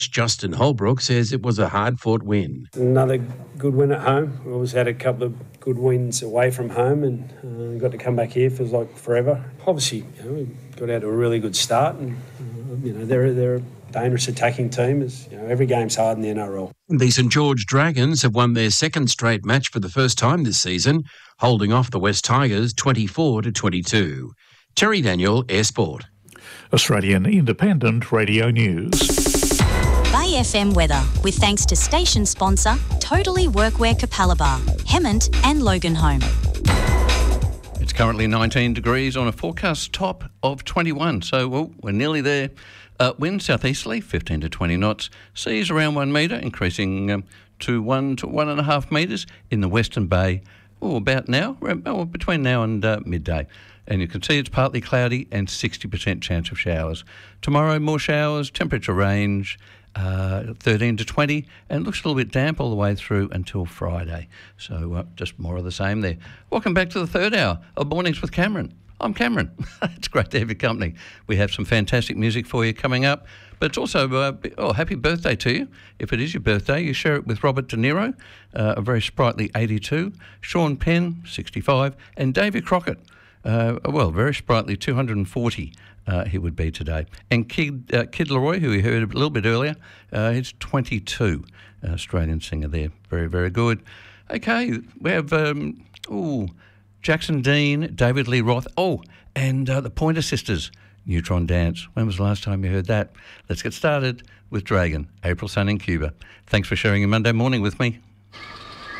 Justin Holbrook says it was a hard-fought win. Another good win at home. We always had a couple of good wins away from home and got to come back here. Feels like forever. Obviously, we got out to a really good start and, they're a dangerous attacking team. Every game's hard in the NRL. The St George Dragons have won their second straight match for the first time this season, holding off the West Tigers 24-22. Terry Daniel, Air Sport. Australian Independent Radio News. Bay FM weather, with thanks to station sponsor Totally Workwear Capalaba, Hemmant and Loganholme. It's currently 19 degrees on a forecast top of 21, so we're nearly there. Wind southeasterly, 15 to 20 knots. Seas around 1 metre, increasing to 1 to 1.5 metres in the Western Bay. About now, between now and midday. And you can see it's partly cloudy and 60% chance of showers. Tomorrow, more showers, temperature range 13 to 20, and looks a little bit damp all the way through until Friday. So just more of the same there. Welcome back to the third hour of Mornings with Cameron. I'm Cameron. It's great to have your company. We have some fantastic music for you coming up. But it's also, happy birthday to you. If it is your birthday, you share it with Robert De Niro, a very sprightly 82, Sean Penn, 65, and Davy Crockett, very sprightly 240 he would be today. And Kid Leroy, who we heard a little bit earlier, he's 22, Australian singer there. Very, very good. Okay, we have... Jackson Dean, David Lee Roth, and the Pointer Sisters, Neutron Dance. When was the last time you heard that? Let's get started with Dragon, April Sun in Cuba. Thanks for sharing your Monday morning with me.